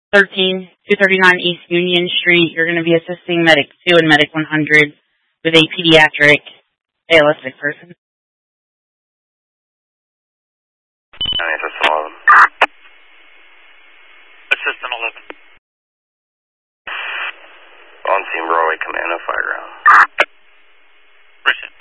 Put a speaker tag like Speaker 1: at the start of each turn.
Speaker 1: 239 East Union Street. You're going to be assisting Medic 2 and Medic 100 with a pediatric ALS sick person.
Speaker 2: Assistant 11.
Speaker 3: On scene, Broadway, command, no fire ground.
Speaker 2: Richard.